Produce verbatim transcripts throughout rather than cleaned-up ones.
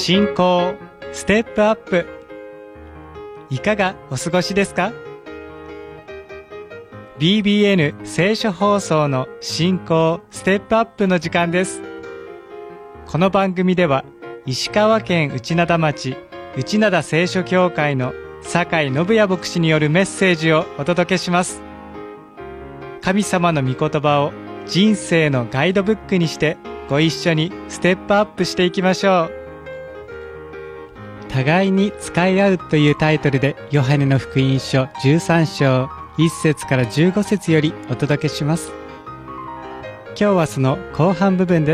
信仰ステップアップ、いかがお過ごしですか？ ビービーエヌ 聖書放送の信仰ステップアップの時間です。この番組では石川県内灘町内灘聖書教会の酒井信也牧師によるメッセージをお届けします。神様の御言葉を人生のガイドブックにしてご一緒にステップアップしていきましょう。互いに使い合うというタイトルでヨハネの福音書じゅうさん章いっ節からじゅうご節よりお届けします。今日はその後半部分です。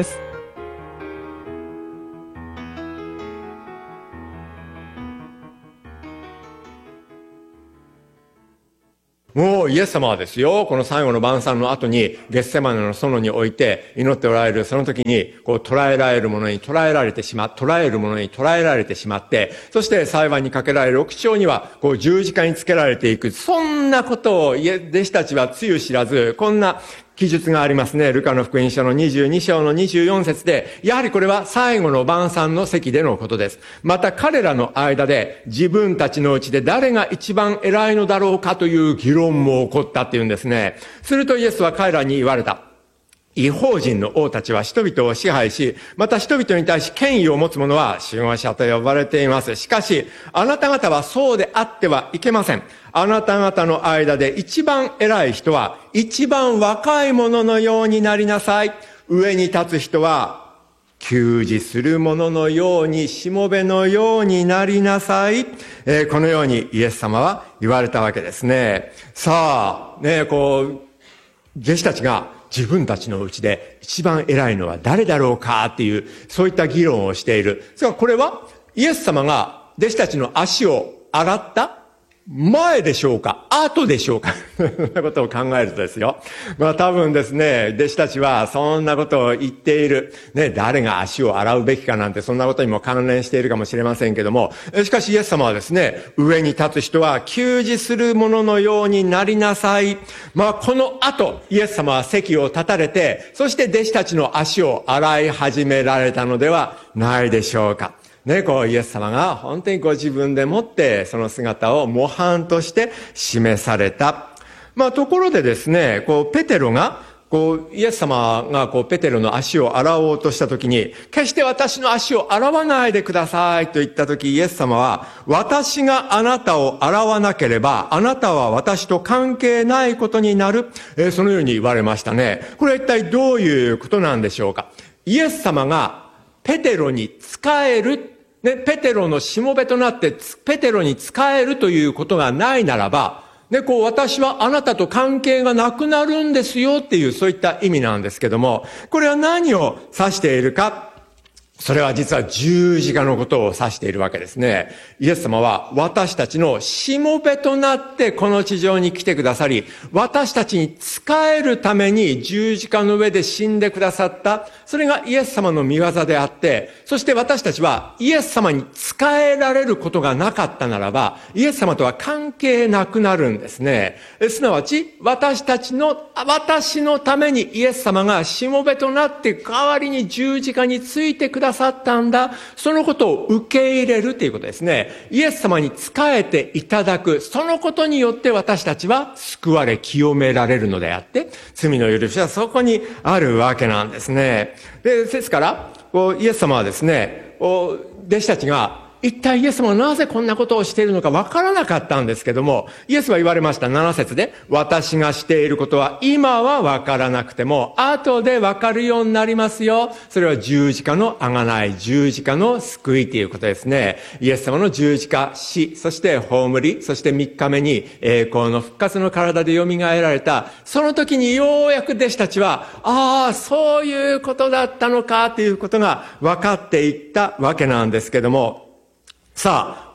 もうイエス様はですよ、この最後の晩餐の後にゲッセマネの園において祈っておられるその時に、こう捉えられるものに捉えられてしま、捉えるものに捉えられてしまって、そして裁判にかけられる、六丁にはこう十字架につけられていく、そんなことを弟子たちはつゆ知らず、こんな記述がありますね。ルカの福音書のにじゅうに章のにじゅうよん節で、やはりこれは最後の晩餐の席でのことです。また彼らの間で自分たちのうちで誰が一番偉いのだろうかという議論も起こったっていうんですね。するとイエスは彼らに言われた。異邦人の王たちは人々を支配し、また人々に対し権威を持つ者は守護者と呼ばれています。しかし、あなた方はそうであってはいけません。あなた方の間で一番偉い人は一番若い者のようになりなさい。上に立つ人は給仕する者のように、しもべのようになりなさい。えー、このようにイエス様は言われたわけですね。さあ、ね、こう、弟子たちが自分たちのうちで一番偉いのは誰だろうかっていう、そういった議論をしている。それからこれはイエス様が弟子たちの足を洗った前でしょうか、後でしょうかそんなことを考えるとですよ。まあ多分ですね、弟子たちはそんなことを言っている。ね、誰が足を洗うべきかなんてそんなことにも関連しているかもしれませんけども、しかしイエス様はですね、上に立つ人は給仕する者のようになりなさい。まあこの後、イエス様は席を立たれて、そして弟子たちの足を洗い始められたのではないでしょうか。ね、こうイエス様が本当にご自分でもってその姿を模範として示された。まあところでですね、こうペテロがこうイエス様がこうペテロの足を洗おうとしたときに、決して私の足を洗わないでくださいと言ったとき、イエス様は私があなたを洗わなければあなたは私と関係ないことになる、えー、そのように言われましたね。これは一体どういうことなんでしょうか。イエス様がペテロに仕える、ね、ペテロのしもべとなってペテロに仕えるということがないならば、ね、こう私はあなたと関係がなくなるんですよっていうそういった意味なんですけども、これは何を指しているか。それは実は十字架のことを指しているわけですね。イエス様は私たちのしもべとなってこの地上に来てくださり、私たちに仕えるために十字架の上で死んでくださった。それがイエス様の御業であって、そして私たちはイエス様に仕えられることがなかったならば、イエス様とは関係なくなるんですね。すなわち私たちの、私のためにイエス様がしもべとなって代わりに十字架についてくださったくださったんだ。そのことを受け入れるということですね。イエス様に仕えていただく。そのことによって私たちは救われ清められるのであって、罪の許しはそこにあるわけなんですね。で、ですから、こうイエス様はですね、弟子たちが一体イエス様はなぜこんなことをしているのかわからなかったんですけども、イエスは言われました。なな節で、私がしていることは今はわからなくても後でわかるようになりますよ。それは十字架の贖い、十字架の救いということですね。イエス様の十字架、死、そして葬り、そしてみっかめに栄光の復活の体で蘇られた。その時にようやく弟子たちは、ああ、そういうことだったのかということが分かっていったわけなんですけども、さあ、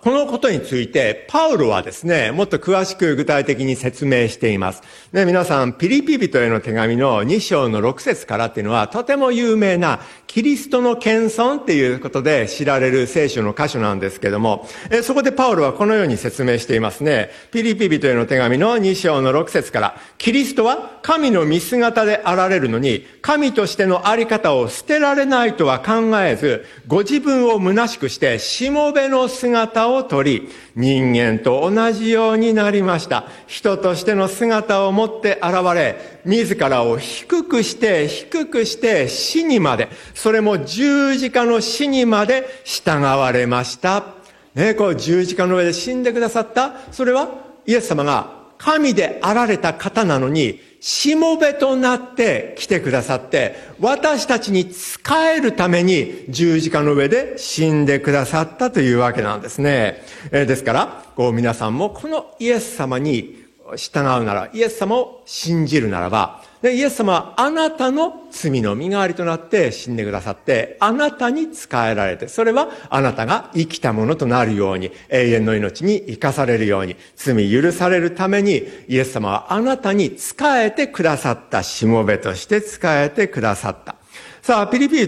このことについて、パウロはですね、もっと詳しく具体的に説明しています。ね、皆さん、ピリピ人への手紙のに章のろく節からっていうのは、とても有名なキリストの謙遜っていうことで知られる聖書の箇所なんですけども、えそこでパウロはこのように説明していますね。ピリピ人への手紙のに章のろく節から、キリストは神の見姿であられるのに、神としてのあり方を捨てられないとは考えず、ご自分を虚しくして、しもべの姿をとり、人間と同じようになりました。人としての姿を持って現れ、自らを低くして低くして死にまで、それも十字架の死にまで従われました。ね、こう十字架の上で死んでくださった。それはイエス様が神であられた方なのに、しもべとなって来てくださって、私たちに仕えるために十字架の上で死んでくださったというわけなんですね。えー、ですから、こう皆さんもこのイエス様に従うなら、イエス様を信じるならば、でイエス様はあなたの罪の身代わりとなって死んでくださって、あなたに仕えられて、それはあなたが生きたものとなるように、永遠の命に生かされるように、罪許されるために、イエス様はあなたに仕えてくださった、しもべとして仕えてくださった。さあ、ピリピ